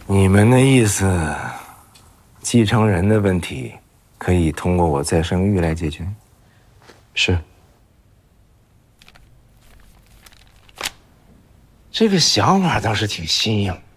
你们的意思，继承人的问题，可以通过我再生育来解决？ 是。 这个想法倒是挺新颖。